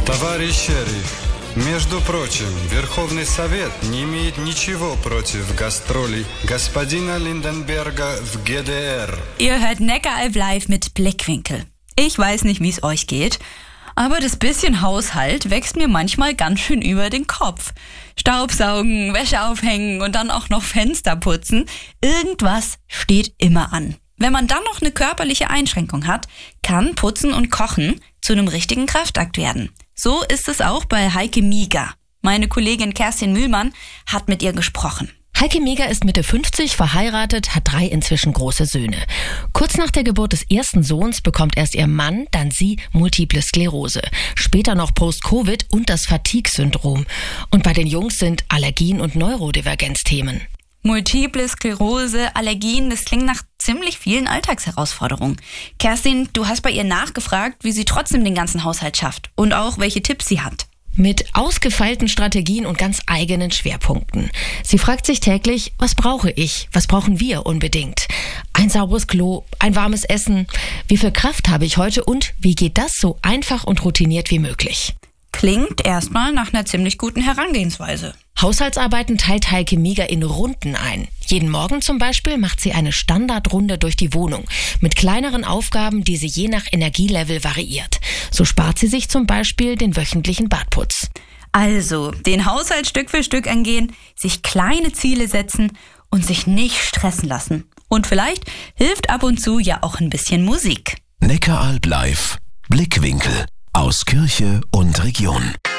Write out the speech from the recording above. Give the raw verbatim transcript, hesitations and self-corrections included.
Товарищ Шериф, между прочим, Верховный Совет не имеет ничего против гастролей господина Lindenberger в G D R. Ihr hört Neckaralb live mit Blickwinkel. Ich weiß nicht, wie es euch geht, aber das bisschen Haushalt wächst mir manchmal ganz schön über den Kopf. Staubsaugen, Wäsche aufhängen und dann auch noch Fenster putzen. Irgendwas steht immer an. Wenn man dann noch eine körperliche Einschränkung hat, kann Putzen und Kochen zu einem richtigen Kraftakt werden. So ist es auch bei Heike Mieger. Meine Kollegin Kerstin Mühlmann hat mit ihr gesprochen. Heike Mieger ist Mitte fünfzig, verheiratet, hat drei inzwischen große Söhne. Kurz nach der Geburt des ersten Sohns bekommt erst ihr Mann, dann sie Multiple Sklerose. Später noch Post-Covid und das Fatigue-Syndrom. Und bei den Jungs sind Allergien und Neurodivergenz Themen. Multiple Sklerose, Allergien, das klingt nach ziemlich vielen Alltagsherausforderungen. Kerstin, du hast bei ihr nachgefragt, wie sie trotzdem den ganzen Haushalt schafft und auch welche Tipps sie hat. Mit ausgefeilten Strategien und ganz eigenen Schwerpunkten. Sie fragt sich täglich, was brauche ich? Was brauchen wir unbedingt? Ein sauberes Klo, ein warmes Essen. Wie viel Kraft habe ich heute und wie geht das so einfach und routiniert wie möglich? Klingt erstmal nach einer ziemlich guten Herangehensweise. Haushaltsarbeiten teilt Heike Mieger in Runden ein. Jeden Morgen zum Beispiel macht sie eine Standardrunde durch die Wohnung mit kleineren Aufgaben, die sie je nach Energielevel variiert. So spart sie sich zum Beispiel den wöchentlichen Badputz. Also, den Haushalt Stück für Stück angehen, sich kleine Ziele setzen und sich nicht stressen lassen. Und vielleicht hilft ab und zu ja auch ein bisschen Musik. Neckaralb live. Blickwinkel aus Kirche und Region.